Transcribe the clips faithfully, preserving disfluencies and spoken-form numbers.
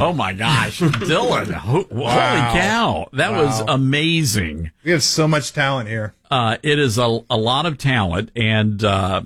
Oh, my gosh. Dylan, ho- Wow. holy cow. That Wow. was amazing. We have so much talent here. Uh, it is a, a lot of talent, and uh,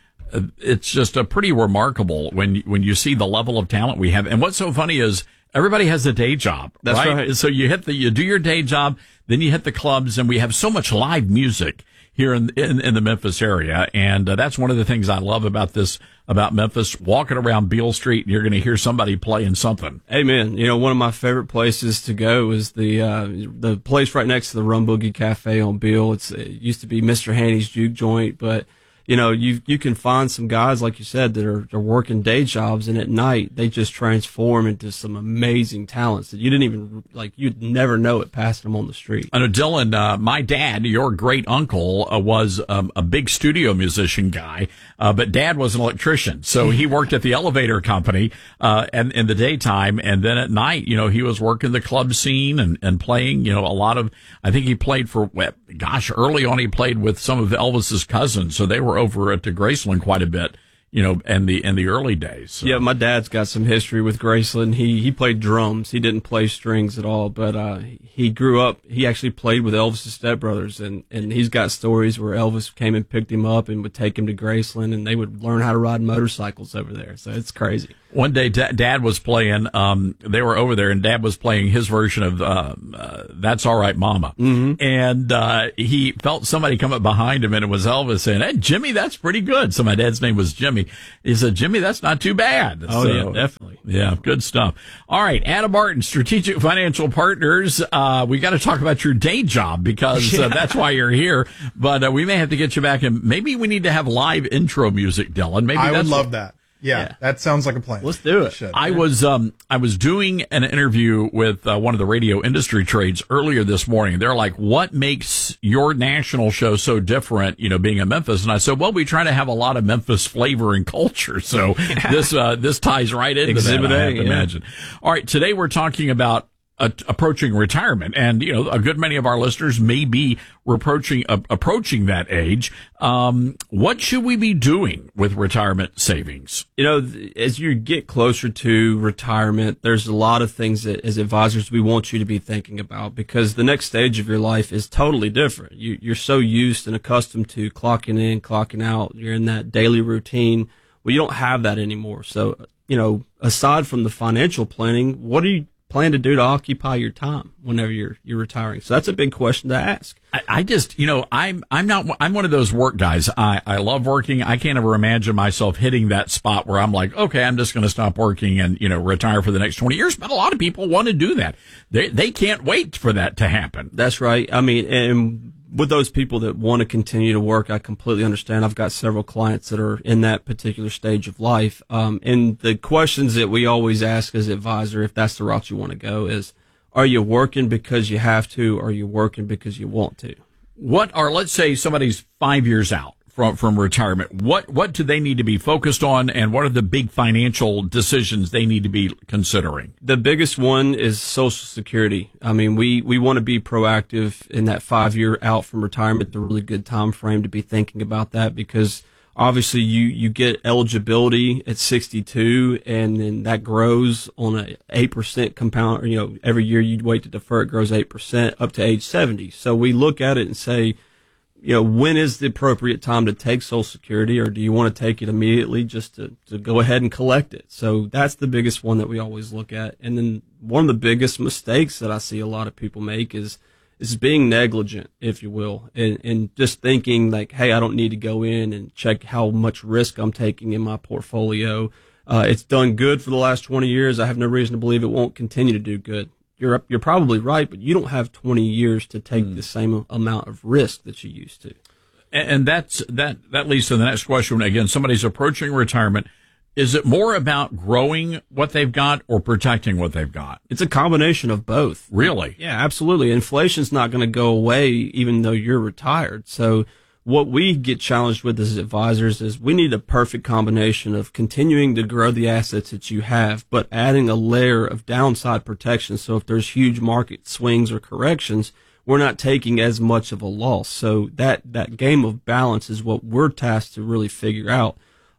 it's just a pretty remarkable when, when you see the level of talent we have. And what's so funny is everybody has a day job. That's right. right. So you hit the, you do your day job, then you hit the clubs, and we have so much live music here in, in, in the Memphis area. And uh, that's one of the things I love about this, about Memphis. Walking around Beale Street, you're going to hear somebody playing something. Amen. You know, one of my favorite places to go is the uh, the place right next to the Rum Boogie Cafe on Beale. It's, it used to be Mister Haney's Juke Joint, but you know, you you can find some guys, like you said, that are, are working day jobs, and at night they just transform into some amazing talents that you didn't even, like, you'd never know it passing them on the street. I know, Dylan, uh, my dad, your great uncle, uh, was um, a big studio musician guy, uh, but Dad was an electrician, so he worked at the elevator company uh, and in the daytime, and then at night, you know, he was working the club scene and, and playing, you know, a lot of, I think he played for, gosh, early on he played with some of Elvis's cousins, so they were over at the Graceland quite a bit, you know, in the in the early days. So. Yeah, my dad's got some history with Graceland. He he played drums. He didn't play strings at all, but uh, he grew up. He actually played with Elvis's stepbrothers, and and he's got stories where Elvis came and picked him up and would take him to Graceland, and they would learn how to ride motorcycles over there. So it's crazy. One day, da- Dad was playing. Um, they were over there, and Dad was playing his version of um, uh, "That's All Right, Mama," Mm-hmm. and uh, he felt somebody come up behind him, and it was Elvis saying, "Hey, Jimmy, that's pretty good." So my dad's name was Jimmy. He said, "Jimmy, that's not too bad." Oh, So, yeah, definitely. Yeah, good stuff. All right, Adam Martin, Strategic Financial Partners. Uh, we got to talk about your day job because uh, that's why you're here. But uh, we may have to get you back, and maybe we need to have live intro music, Dylan. Maybe I that's would love what- that. Yeah, Yeah. that sounds like a plan. Let's do it. Should. I was um I was doing an interview with uh, one of the radio industry trades earlier this morning. They're like, "What makes your national show so different?" You know, being in Memphis, and I said, "Well, we try to have a lot of Memphis flavor and culture." So this uh, this ties right into Exhibit that. I A, have to yeah. imagine. All right, today we're talking about uh, approaching retirement, and you know, a good many of our listeners may be approaching uh, approaching that age. Um, what should we be doing with retirement savings? You know, th- as you get closer to retirement, there's a lot of things that as advisors we want you to be thinking about, because the next stage of your life is totally different. You, you're so used and accustomed to clocking in, clocking out. You're in that daily routine. Well, you don't have that anymore. So, you know, aside from the financial planning, what do you plan to do to occupy your time whenever you're you're retiring? So that's a big question to ask. I, I just, you know, I'm, I'm not, I'm one of those work guys. I, I love working. I can't ever imagine myself hitting that spot where I'm like, okay, I'm just going to stop working and, you know, retire for the next twenty years. But a lot of people want to do that. They, they can't wait for that to happen. That's right. I mean, and with those people that want to continue to work, I completely understand. I've got several clients that are in that particular stage of life. Um, and the questions that we always ask as advisor, if that's the route you want to go, is, are you working because you have to, or are you working because you want to? What are, let's say somebody's five years out from, from retirement. What, what do they need to be focused on, and what are the big financial decisions they need to be considering? The biggest one is Social Security. I mean, we, we want to be proactive in that five year out from retirement, the really good time frame to be thinking about that, because obviously you, you get eligibility at sixty-two, and then that grows on a eight percent compound, you know, every year you'd wait to defer, it grows eight percent up to age seventy. So we look at it and say, you know, when is the appropriate time to take Social Security, or do you want to take it immediately just to, to go ahead and collect it? So that's the biggest one that we always look at. And then one of the biggest mistakes that I see a lot of people make is, is being negligent, if you will, and, and just thinking like, hey, I don't need to go in and check how much risk I'm taking in my portfolio. Uh, it's done good for the last twenty years. I have no reason to believe it won't continue to do good. You're you're probably right, but you don't have twenty years to take mm. the same amount of risk that you used to. And, and that's, that, that leads to the next question. Again, somebody's approaching retirement. Is it more about growing what they've got or protecting what they've got? It's a combination of both. Really? Yeah, absolutely. Inflation's not going to go away even though you're retired. So what we get challenged with as advisors is we need a perfect combination of continuing to grow the assets that you have, but adding a layer of downside protection. So if there's huge market swings or corrections, we're not taking as much of a loss. So that, that game of balance is what we're tasked to really figure out.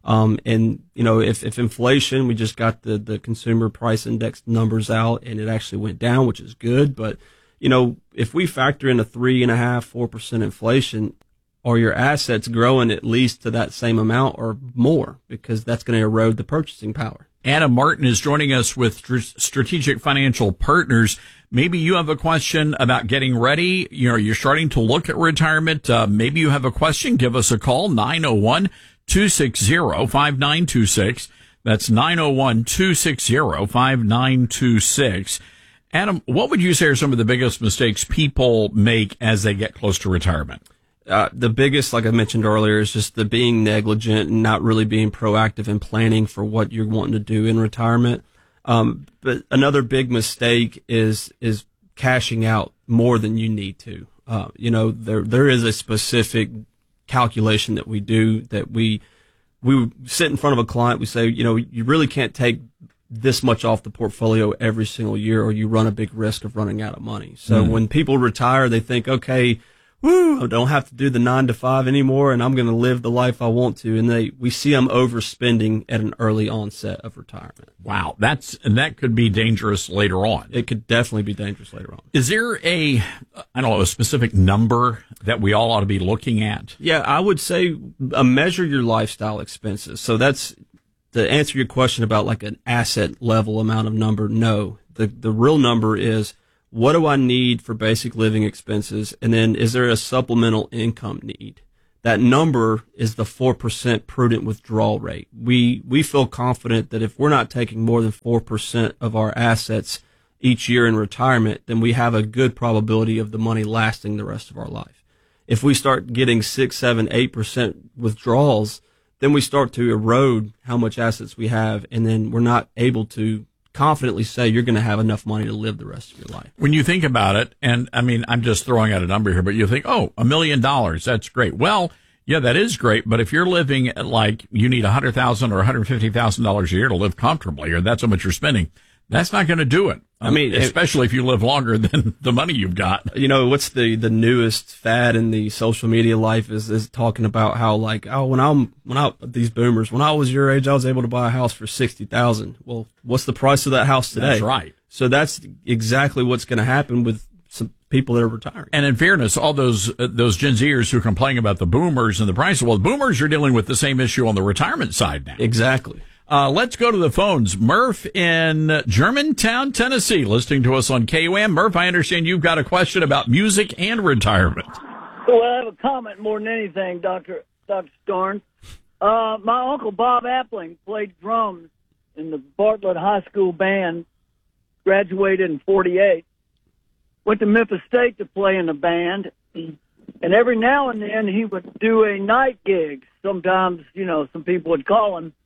Um, and, you know, if, if inflation, we just got the, the consumer price index numbers out and it actually went down, which is good. But, you know, if we factor in a three and a half, four percent inflation, are your assets growing at least to that same amount or more? Because that's going to erode the purchasing power. Adam Martin is joining us with Strategic Financial Partners. Maybe you have a question about getting ready. You know, you're starting to look at retirement. Uh, maybe you have a question. Give us a call, nine oh one, two six zero, five nine two six. That's nine oh one, two six zero, five nine two six. Adam, what would you say are some of the biggest mistakes people make as they get close to retirement? Uh, the biggest, like I mentioned earlier, is just the being negligent and not really being proactive in planning for what you're wanting to do in retirement. Um, but another big mistake is, is cashing out more than you need to. Uh, you know, there, there is a specific calculation that we do that we, we sit in front of a client. We say, you know, you really can't take this much off the portfolio every single year or you run a big risk of running out of money. So mm. when people retire, they think, okay, woo, I don't have to do the nine to five anymore and I'm going to live the life I want to. And they, we see them overspending at an early onset of retirement. Wow. That's, and that could be dangerous later on. It could definitely be dangerous later on. Is there a, I don't know, a specific number that we all ought to be looking at? Yeah, I would say uh, measure your lifestyle expenses. So that's, to answer your question about like an asset level amount of number, no. The, the real number is, what do I need for basic living expenses? And then is there a supplemental income need? That number is the four percent prudent withdrawal rate. We, we feel confident that if we're not taking more than four percent of our assets each year in retirement, then we have a good probability of the money lasting the rest of our life. If we start getting six, seven, eight percent withdrawals, then we start to erode how much assets we have, and then we're not able to confidently say you're going to have enough money to live the rest of your life. When you think about it, and I mean, I'm just throwing out a number here, but you think, oh, a million dollars, that's great. Well, yeah, that is great. But if you're living at like you need one hundred thousand dollars or one hundred fifty thousand dollars a year to live comfortably, or that's how much you're spending, that's not going to do it. I mean, especially if you live longer than the money you've got. You know, what's the, the newest fad in the social media life is, is talking about how like, oh, when I'm, when I, these boomers, when I was your age, I was able to buy a house for sixty thousand. Well, what's the price of that house today? That's right. So that's exactly what's going to happen with some people that are retiring. And in fairness, all those, uh, those Gen Zers who complain about the boomers and the price, well, the boomers are dealing with the same issue on the retirement side now. Exactly. Uh, let's go to the phones. Murph in Germantown, Tennessee, listening to us on K U M. Murph, I understand you've got a question about music and retirement. Well, I have a comment more than anything, Doctor Doctor Starn. Uh, my uncle Bob Appling played drums in the Bartlett High School band, graduated in forty-eight, went to Memphis State to play in the band, and every now and then he would do a night gig. Sometimes, you know, some people would call him.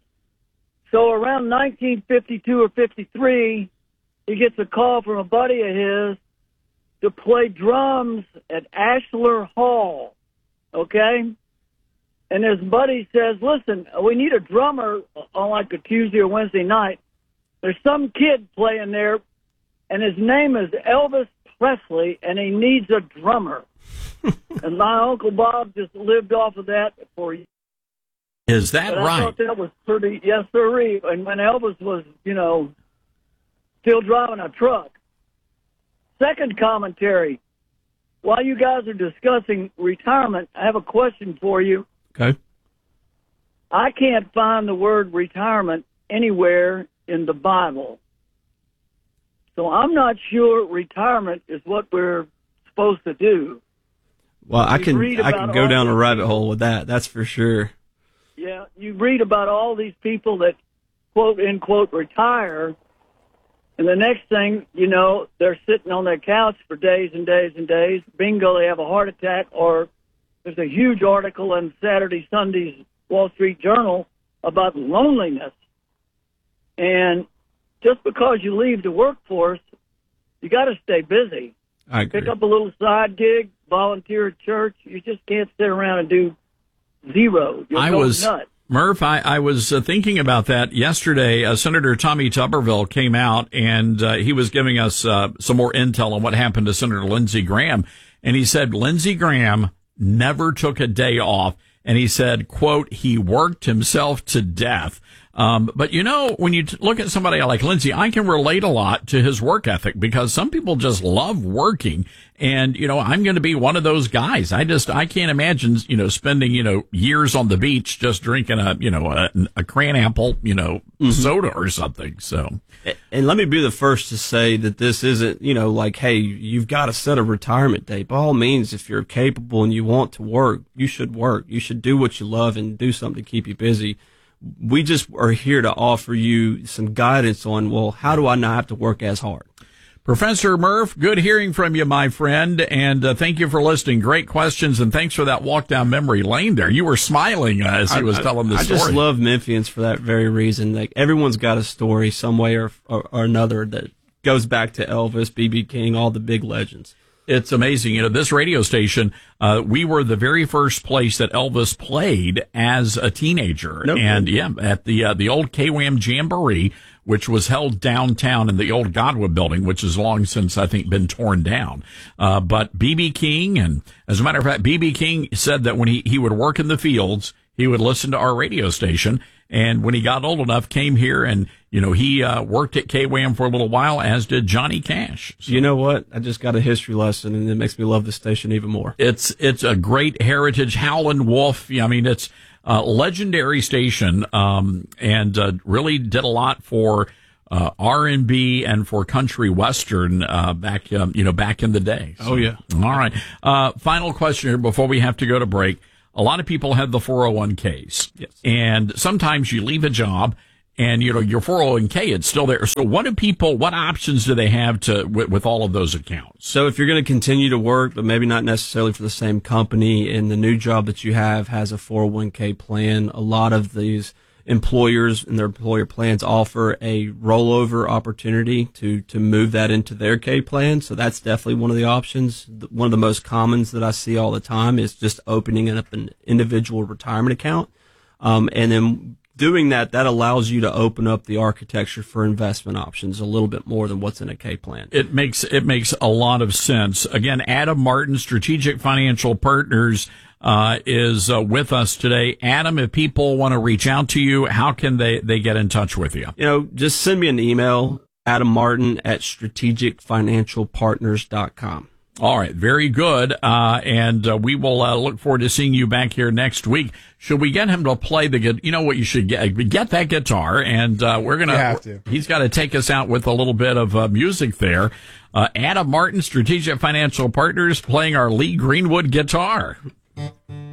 So around nineteen fifty-two or fifty-three, he gets a call from a buddy of his to play drums at Ashler Hall, okay? And his buddy says, listen, we need a drummer on like a Tuesday or Wednesday night. There's some kid playing there, and his name is Elvis Presley, and he needs a drummer. And my Uncle Bob just lived off of that for years. Is that but right? I thought that was pretty, yes, sir. And when Elvis was, you know, still driving a truck. Second commentary. While you guys are discussing retirement, I have a question for you. Okay. I can't find the word retirement anywhere in the Bible. So I'm not sure retirement is what we're supposed to do. Well, I can I can go down a rabbit hole with that. That's for sure. Yeah, you read about all these people that, quote, unquote, retire, and the next thing you know, they're sitting on their couch for days and days and days. Bingo, they have a heart attack, or there's a huge article in Saturday, Sunday's Wall Street Journal about loneliness. And just because you leave the workforce, you got to stay busy. I agree. Pick up a little side gig, volunteer at church. You just can't sit around and do zero. You're I was nuts. Murph. I, I was uh, thinking about that yesterday. Uh, Senator Tommy Tuberville came out and uh, he was giving us uh, some more intel on what happened to Senator Lindsey Graham, and he said Lindsey Graham never took a day off. and he said, quote, he worked himself to death. Um, but you know, when you t- look at somebody like Lindsey, I can relate a lot to his work ethic because some people just love working. And, you know, I'm going to be one of those guys. I just, I can't imagine, you know, spending, you know, years on the beach just drinking a, you know, a, a cran apple, you know, mm-hmm. soda or something. So. And let me be the first to say that this isn't, you know, like, hey, you've got to set a retirement date. By all means, if you're capable and you want to work, you should work. You should do what you love and do something to keep you busy. We just are here to offer you some guidance on, well, how do I not have to work as hard? Professor Murph, good hearing from you, my friend, and uh, thank you for listening. Great questions, and thanks for that walk down memory lane there. You were smiling uh, as he was I, telling the I story. I just love Memphians for that very reason. Like, everyone's got a story some way or, or, or another that goes back to Elvis, B B King, all the big legends. It's amazing. You know, this radio station, uh, we were the very first place that Elvis played as a teenager. Nope. And yeah, at the, uh, the old K W A M Jamboree, which was held downtown in the old Godwood building, which has long since, I think, been torn down. Uh, but B B King, and as a matter of fact, B B King said that when he, he would work in the fields, he would listen to our radio station. And when he got old enough, came here and, you know, he, uh, worked at K W A M for a little while, as did Johnny Cash. So, you know what? I just got a history lesson and it makes me love the station even more. It's, it's a great heritage. Howlin' Wolf. I mean, it's a legendary station, um, and, uh, really did a lot for, uh, R and B and for country western, uh, back, um, you know, back in the day. So, oh, yeah. All right. Uh, final question here before we have to go to break. A lot of people have the four oh one k's. Yes. And sometimes you leave a job and, you know, your four oh one k, it's still there. So what do people, what options do they have to, with, with all of those accounts? So if you're going to continue to work, but maybe not necessarily for the same company, and the new job that you have has a four oh one k plan, a lot of these employers and their employer plans offer a rollover opportunity to, to move that into their K plan. So that's definitely one of the options. One of the most commons that I see all the time is just opening up an individual retirement account. Um, and then doing that, that allows you to open up the architecture for investment options a little bit more than what's in a K plan. It makes, it makes a lot of sense. Again, Adam Martin, Strategic Financial Partners, uh, is uh, with us today. Adam, if people want to reach out to you, how can they, they get in touch with you? You know, just send me an email, Adam Martin at strategic financial partners dot com. All right. Very good. Uh, and uh, we will uh, look forward to seeing you back here next week. Should we get him to play the, you know what you should get, get that guitar, and uh, we're going have to. He's got to take us out with a little bit of uh, music there. Uh, Adam Martin, Strategic Financial Partners, playing our Lee Greenwood guitar.